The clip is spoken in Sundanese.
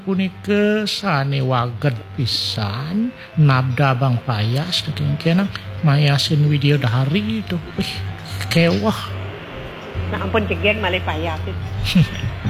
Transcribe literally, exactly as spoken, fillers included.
Punike sane waget pisan nabda Bang Payas saking kenang mayasin video dahari itu. Ih, kewah. Nah ampun cegeng malih payas.